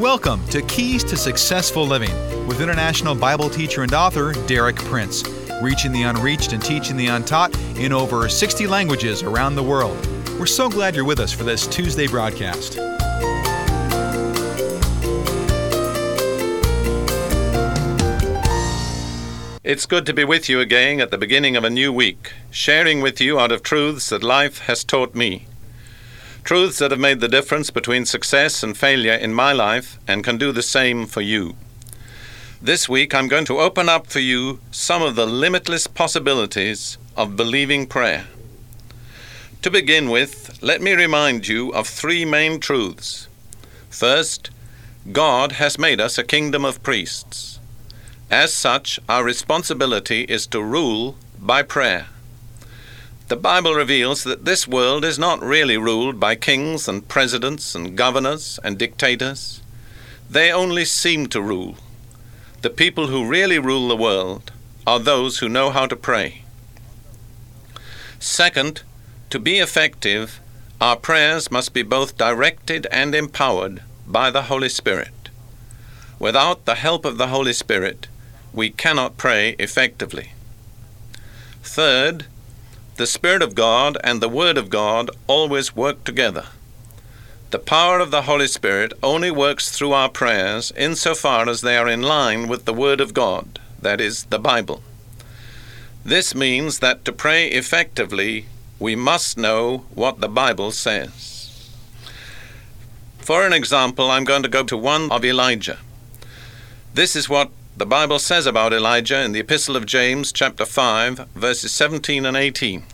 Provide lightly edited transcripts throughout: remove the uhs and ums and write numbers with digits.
Welcome to Keys to Successful Living with international Bible teacher and author Derek Prince, reaching the unreached and teaching the untaught in over 60 languages around the world. We're so glad you're with us for this Tuesday broadcast. It's good to be with you again at the beginning of a new week, sharing with you out of truths that life has taught me. Truths that have made the difference between success and failure in my life and can do the same for you. This week I'm going to open up for you some of the limitless possibilities of believing prayer. To begin with, let me remind you of three main truths. First, God has made us a kingdom of priests. As such, our responsibility is to rule by prayer. The Bible reveals that this world is not really ruled by kings and presidents and governors and dictators. They only seem to rule. The people who really rule the world are those who know how to pray. Second, to be effective, our prayers must be both directed and empowered by the Holy Spirit. Without the help of the Holy Spirit, we cannot pray effectively. Third, the Spirit of God and the Word of God always work together. The power of the Holy Spirit only works through our prayers insofar as they are in line with the Word of God, that is, the Bible. This means that to pray effectively, we must know what the Bible says. For an example, I'm going to go to one of Elijah. This is what the Bible says about Elijah in the Epistle of James, chapter 5, verses 17 and 18.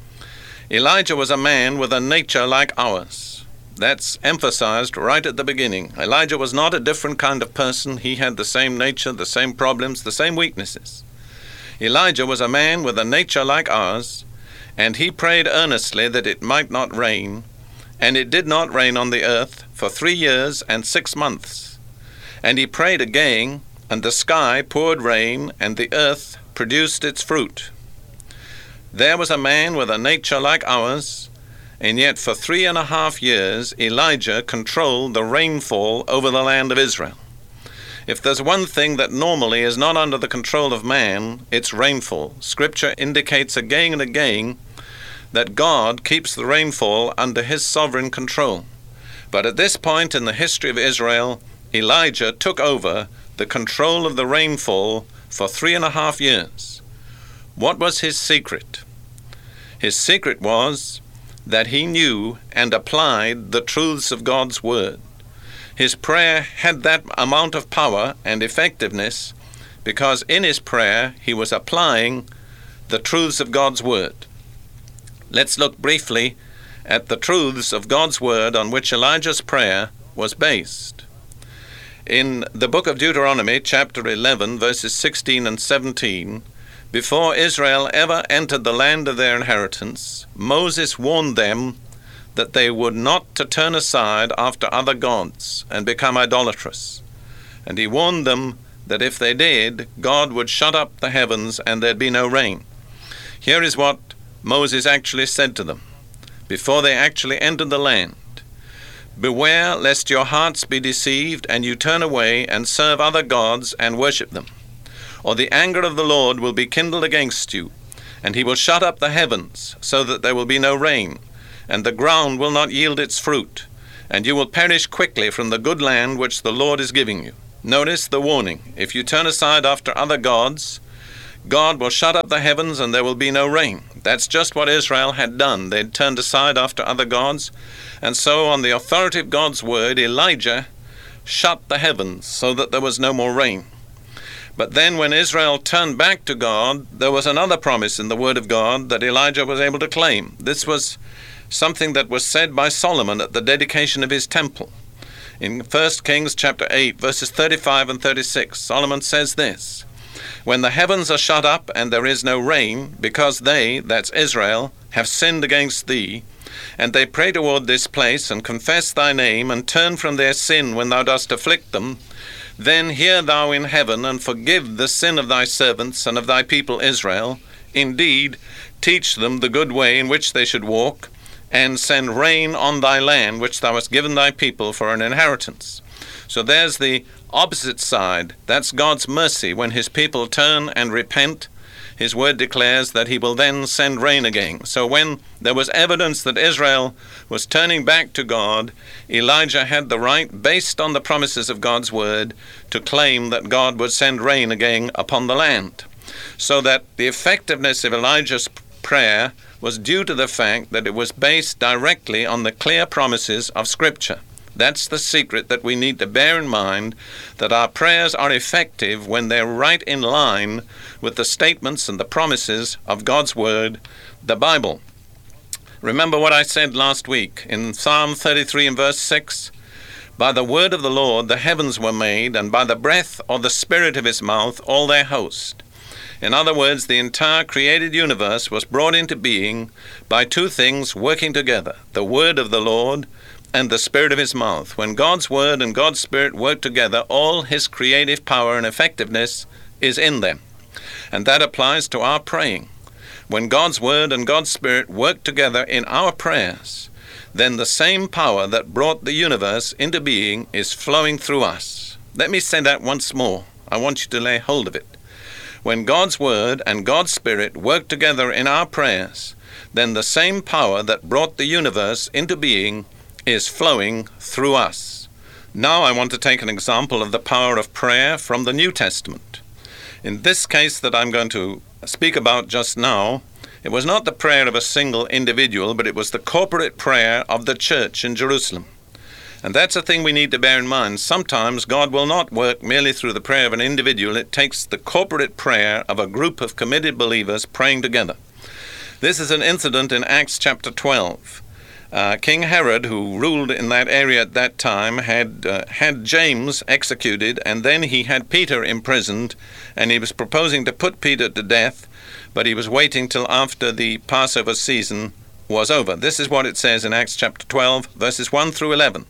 Elijah was a man with a nature like ours. That's emphasized right at the beginning. Elijah was not a different kind of person. He had the same nature, the same problems, the same weaknesses. Elijah was a man with a nature like ours, and he prayed earnestly that it might not rain, and it did not rain on the earth for 3 years and 6 months. And he prayed again, and the sky poured rain, and the earth produced its fruit. There was a man with a nature like ours, and yet for 3.5 years Elijah controlled the rainfall over the land of Israel. If there's one thing that normally is not under the control of man, it's rainfall. Scripture indicates again and again that God keeps the rainfall under his sovereign control. But at this point in the history of Israel, Elijah took over the control of the rainfall for 3.5 years. What was his secret? His secret was that he knew and applied the truths of God's Word. His prayer had that amount of power and effectiveness because in his prayer he was applying the truths of God's Word. Let's look briefly at the truths of God's Word on which Elijah's prayer was based. In the book of Deuteronomy, chapter 11, verses 16 and 17, before Israel ever entered the land of their inheritance, Moses warned them that they would not to turn aside after other gods and become idolatrous. And he warned them that if they did, God would shut up the heavens and there'd be no rain. Here is what Moses actually said to them before they actually entered the land. Beware lest your hearts be deceived and you turn away and serve other gods and worship them. Or the anger of the Lord will be kindled against you, and he will shut up the heavens so that there will be no rain, and the ground will not yield its fruit, and you will perish quickly from the good land which the Lord is giving you. Notice the warning. If you turn aside after other gods, God will shut up the heavens and there will be no rain. That's just what Israel had done. They'd turned aside after other gods. And so on the authority of God's Word, Elijah shut the heavens so that there was no more rain. But then when Israel turned back to God, there was another promise in the Word of God that Elijah was able to claim. This was something that was said by Solomon at the dedication of his temple. In 1 Kings chapter 8, verses 35 and 36, Solomon says this, "When the heavens are shut up and there is no rain, because they," that's Israel, "have sinned against thee, and they pray toward this place and confess thy name and turn from their sin when thou dost afflict them, then hear thou in heaven and forgive the sin of thy servants and of thy people Israel. Indeed, teach them the good way in which they should walk, and send rain on thy land which thou hast given thy people for an inheritance." So there's the opposite side. That's God's mercy. When his people turn and repent, his word declares that he will then send rain again. So when there was evidence that Israel was turning back to God, Elijah had the right, based on the promises of God's word, to claim that God would send rain again upon the land. So that the effectiveness of Elijah's prayer was due to the fact that it was based directly on the clear promises of Scripture. That's the secret that we need to bear in mind, that our prayers are effective when they're right in line with the statements and the promises of God's Word, the Bible. Remember what I said last week in Psalm 33 and verse 6? By the word of the Lord the heavens were made, and by the breath of the Spirit of his mouth all their host. In other words, the entire created universe was brought into being by two things working together, the word of the Lord and the Spirit of his mouth. When God's word and God's Spirit work together, all his creative power and effectiveness is in them. And that applies to our praying. When God's word and God's Spirit work together in our prayers, then the same power that brought the universe into being is flowing through us. Let me say that once more. I want you to lay hold of it. When God's word and God's Spirit work together in our prayers, then the same power that brought the universe into being is flowing through us. Now I want to take an example of the power of prayer from the New Testament. In this case that I'm going to speak about just now, it was not the prayer of a single individual, but it was the corporate prayer of the church in Jerusalem. And that's a thing we need to bear in mind. Sometimes God will not work merely through the prayer of an individual. It takes the corporate prayer of a group of committed believers praying together. This is an incident in Acts chapter 12. King Herod, who ruled in that area at that time, had James executed, and then he had Peter imprisoned, and he was proposing to put Peter to death, but he was waiting till after the Passover season was over. This is what it says in Acts chapter 12, verses 1 through 11.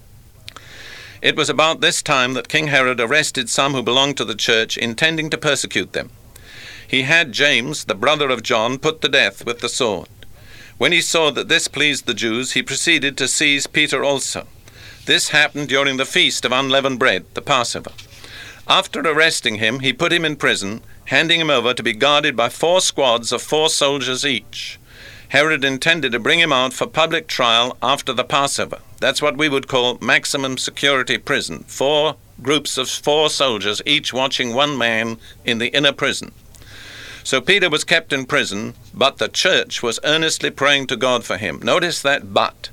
It was about this time that King Herod arrested some who belonged to the church, intending to persecute them. He had James, the brother of John, put to death with the sword. When he saw that this pleased the Jews, he proceeded to seize Peter also. This happened during the feast of unleavened bread, the Passover. After arresting him, he put him in prison, handing him over to be guarded by 4 squads of 4 soldiers each. Herod intended to bring him out for public trial after the Passover. That's what we would call maximum security prison. 4 groups of 4 soldiers, each watching one man in the inner prison. So Peter was kept in prison, but the church was earnestly praying to God for him. Notice that but.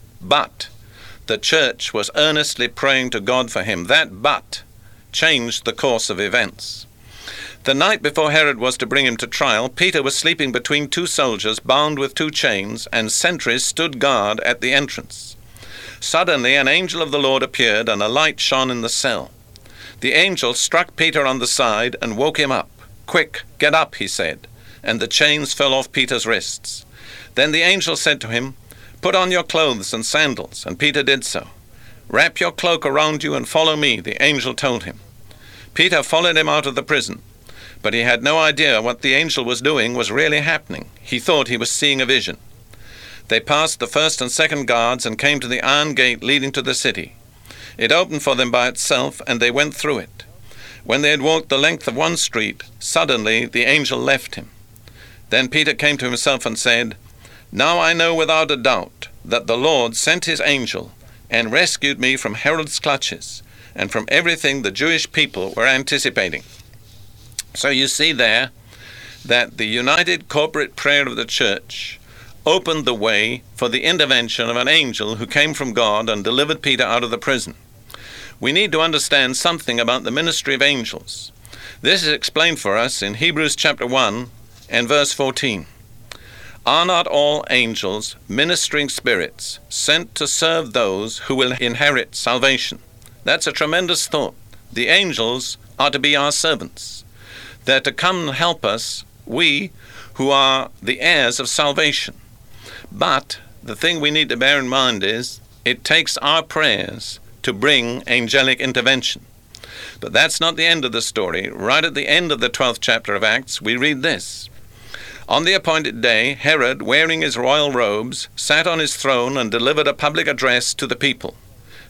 The church was earnestly praying to God for him. That but changed the course of events. The night before Herod was to bring him to trial, Peter was sleeping between 2 soldiers bound with 2 chains, and sentries stood guard at the entrance. Suddenly an angel of the Lord appeared, and a light shone in the cell. The angel struck Peter on the side and woke him up. "Quick, get up," he said, and the chains fell off Peter's wrists. Then the angel said to him, "Put on your clothes and sandals," and Peter did so. "Wrap your cloak around you and follow me," the angel told him. Peter followed him out of the prison, but he had no idea what the angel was doing was really happening. He thought he was seeing a vision. They passed the first and second guards and came to the iron gate leading to the city. It opened for them by itself, and they went through it. When they had walked the length of one street, suddenly the angel left him. Then Peter came to himself and said, "Now I know without a doubt that the Lord sent his angel and rescued me from Herod's clutches and from everything the Jewish people were anticipating." So you see there that the united corporate prayer of the church opened the way for the intervention of an angel who came from God and delivered Peter out of the prison. We need to understand something about the ministry of angels. This is explained for us in Hebrews chapter 1 and verse 14. "Are not all angels ministering spirits sent to serve those who will inherit salvation?" That's a tremendous thought. The angels are to be our servants. They're to come and help us, we who are the heirs of salvation. But the thing we need to bear in mind is it takes our prayers to bring angelic intervention. But that's not the end of the story. Right at the end of the 12th chapter of Acts, we read this. "On the appointed day, Herod, wearing his royal robes, sat on his throne and delivered a public address to the people.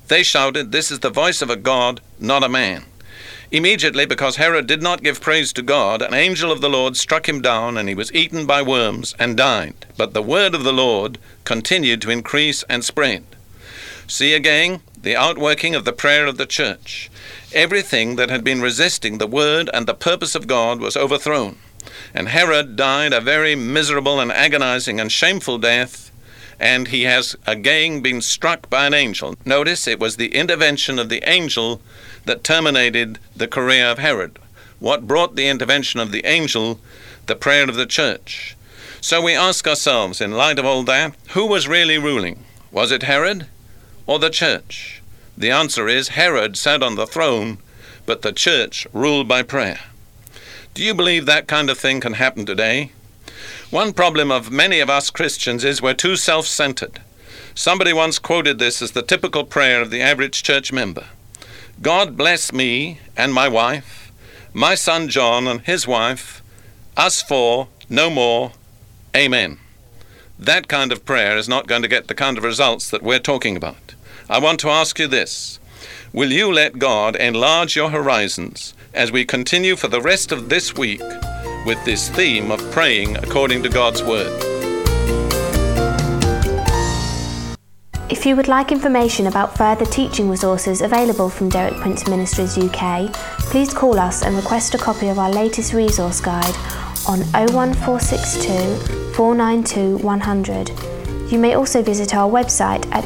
They shouted, "This is the voice of a God, not a man." Immediately, because Herod did not give praise to God, an angel of the Lord struck him down, and he was eaten by worms and died. But the word of the Lord continued to increase and spread. See again the outworking of the prayer of the church. Everything that had been resisting the word and the purpose of God was overthrown, and Herod died a very miserable and agonizing and shameful death, and he has again been struck by an angel. Notice it was the intervention of the angel that terminated the career of Herod. What brought the intervention of the angel? The prayer of the church. So we ask ourselves, in light of all that, who was really ruling? Was it Herod or the church? The answer is Herod sat on the throne, but the church ruled by prayer. Do you believe that kind of thing can happen today? One problem of many of us Christians is we're too self-centered. Somebody once quoted this as the typical prayer of the average church member. God bless me and my wife, my son John and his wife, us four, no more, amen. That kind of prayer is not going to get the kind of results that we're talking about. I want to ask you this. Will you let God enlarge your horizons as we continue for the rest of this week with this theme of praying according to God's Word? If you would like information about further teaching resources available from Derek Prince Ministries UK, please call us and request a copy of our latest resource guide on 01462 492 100. You may also visit our website at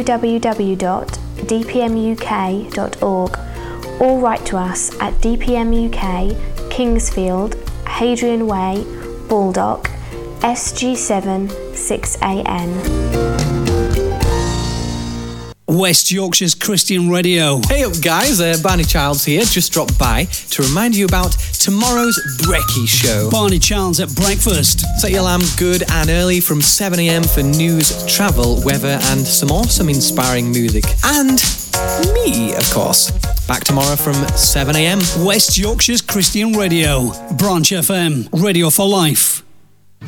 www.dpmuk.org or write to us at DPMUK, Kingsfield, Hadrian Way, Baldock, SG7 6AN. West Yorkshire's Christian Radio. Hey up guys, Barney Childs here, just dropped by to remind you about tomorrow's Brekkie Show. Barney Childs at breakfast. Set your alarm good and early from 7am for news, travel, weather and some awesome inspiring music. And me, of course. Back tomorrow from 7am. West Yorkshire's Christian Radio. Branch FM. Radio for life.